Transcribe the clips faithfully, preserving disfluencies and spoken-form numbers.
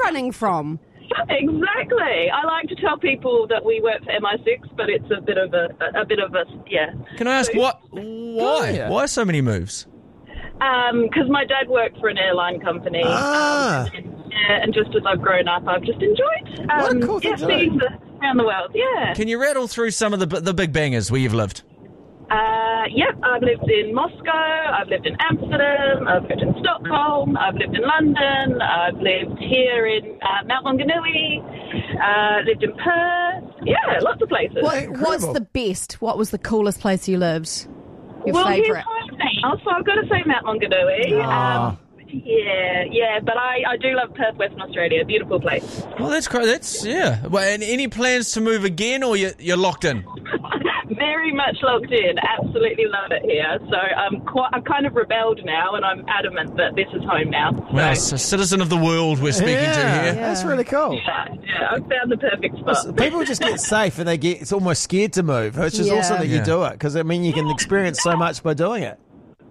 running from? Exactly. I like to tell people that we work for M I six, but it's a bit of a, a, a bit of a, yeah. Can I ask what? Why? Yeah. Why so many moves? Because um, my dad worked for an airline company. Ah. Um, and, yeah, and just as I've grown up, I've just enjoyed. Um, What a cool thing yeah, to seeing do. the, around the world. Yeah. Can you rattle through some of the the big bangers where you've lived? Uh, yep, I've lived in Moscow, I've lived in Amsterdam, I've lived in Stockholm, I've lived in London, I've lived here in uh, Mount Maunganui, uh, lived in Perth. Yeah, lots of places. What, what's the best? What was the coolest place you lived? Your well, favourite? here's my thing. Also, I've got to say Mount Maunganui. Um, yeah, yeah, but I, I do love Perth, Western Australia. Beautiful place. Well, that's great. That's yeah. Well, and any plans to move again, or you, you're locked in? Very much locked in. Absolutely love it here. So um, quite, I've kind of rebelled now, and I'm adamant that this is home now. So, Well, it's a citizen of the world we're speaking yeah, to here. that's really cool. yeah, yeah, I've found the perfect spot. People just get safe and they get it's almost scared to move, which is Yeah. awesome that you Yeah. do it because I mean you can experience so much by doing it.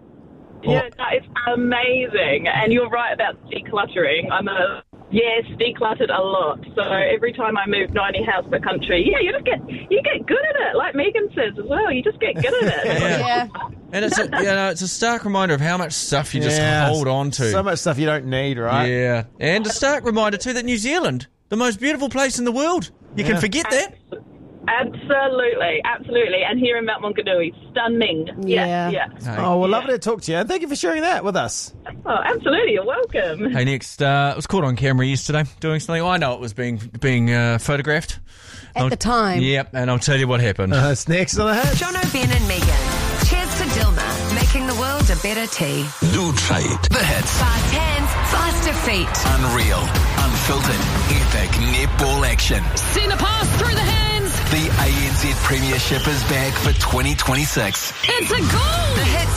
Yeah, that is amazing. And you're right about decluttering. I'm a yes, decluttered a lot. So every time I move ninety house per country, yeah, you just get you get good at it. Like Megan says as well, you just get good at it. Yeah. Yeah. And it's a, you know, it's a stark reminder of how much stuff you just Yeah, hold on to. So much stuff you don't need, right? Yeah. And a stark reminder, too, that New Zealand, the most beautiful place in the world. You Yeah. can forget that. Absolutely, absolutely. And here in Mount Maunganui, stunning. Yeah. Yeah, yeah. Oh, well, lovely to talk to you, and thank you for sharing that with us. Oh, absolutely. You're welcome. Hey, next, uh, it was caught on camera yesterday doing something. I know it was being being uh, photographed. At I'll- the time. Yep, and I'll tell you what happened. Uh, it's next on the hit. John O'Ben and Megan. Cheers to Dilma, making the world a better tea. New trade. The hits. Fast hands, faster feet. Unreal. Unfiltered. Epic netball action. Send a pass through the hands. The A N Z Premiership is back for twenty twenty-six. It's a goal. The hits